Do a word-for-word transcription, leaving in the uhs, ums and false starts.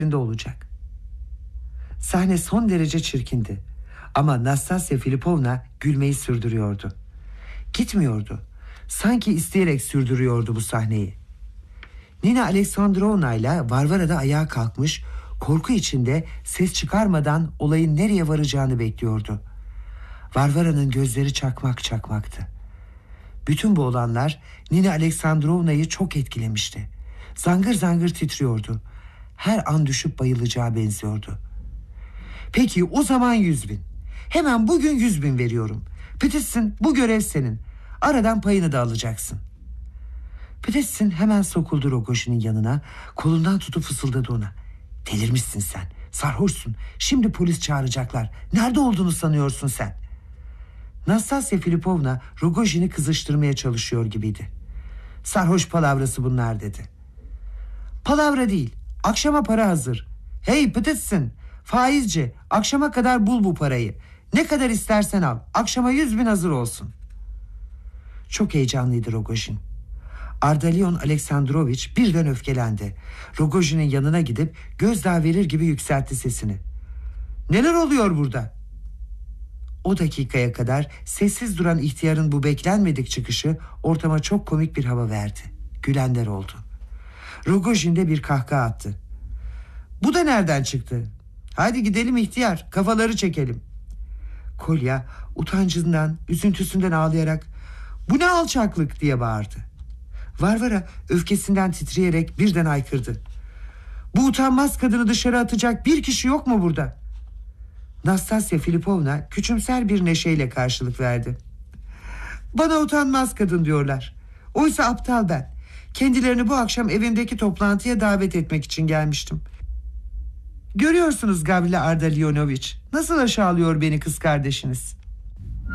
olacak. Sahne son derece çirkindi. Ama Nastasya Filipovna gülmeyi sürdürüyordu. Gitmiyordu. Sanki isteyerek sürdürüyordu bu sahneyi. Nina Aleksandrovna ile Varvara da ayağa kalkmış, korku içinde ses çıkarmadan olayın nereye varacağını bekliyordu. Varvara'nın gözleri çakmak çakmaktı. Bütün bu olanlar Nina Aleksandrovna'yı çok etkilemişti. Zangır zangır titriyordu. Her an düşüp bayılacağı benziyordu. Peki o zaman yüz bin. Hemen bugün yüz bin veriyorum. Petissin, bu görev senin. Aradan payını da alacaksın. Petissin hemen sokuldu Rogojin'in yanına. Kolundan tutup fısıldadı ona. Delirmişsin sen. Sarhoşsun. Şimdi polis çağıracaklar. Nerede olduğunu sanıyorsun sen? Nastasya Filipovna Rogojin'i kızıştırmaya çalışıyor gibiydi. Sarhoş palavrası bunlar dedi. Palavra değil. Akşama para hazır. Hey Petissin. Faizci. Akşama kadar bul bu parayı. Ne kadar istersen al. Akşama yüz bin hazır olsun. Çok heyecanlıydı Rogojin. Ardalion Aleksandrovich birden öfkelendi. Rogojin'in yanına gidip gözdağı verir gibi yükseltti sesini. Neler oluyor burada? O dakikaya kadar sessiz duran ihtiyarın bu beklenmedik çıkışı ortama çok komik bir hava verdi. Gülenler oldu. Rogojin de bir kahkaha attı. Bu da nereden çıktı? Hadi gidelim ihtiyar, kafaları çekelim. Kolya utancından, üzüntüsünden ağlayarak bu ne alçaklık diye bağırdı. Varvara öfkesinden titreyerek birden haykırdı. Bu utanmaz kadını dışarı atacak bir kişi yok mu burada? Nastasya Filipovna küçümser bir neşeyle karşılık verdi. Bana utanmaz kadın diyorlar. Oysa aptal ben. Kendilerini bu akşam evindeki toplantıya davet etmek için gelmiştim. Görüyorsunuz Gavrila Ardalionovich, nasıl aşağılıyor beni kız kardeşiniz.